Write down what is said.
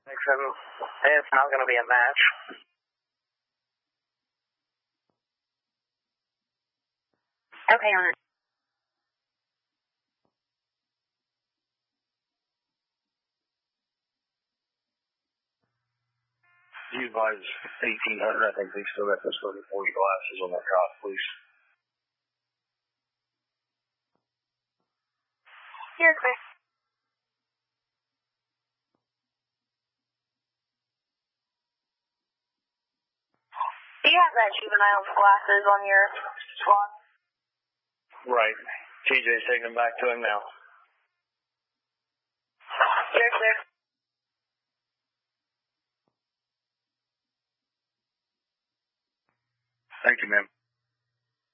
It's not going to be a match. Okay, on it. You advise 1800. I think they still got those 30-40 glasses on that cot, please. You're clear. Do you have that juvenile's glasses on your squad? Right. TJ's taking them back to him now.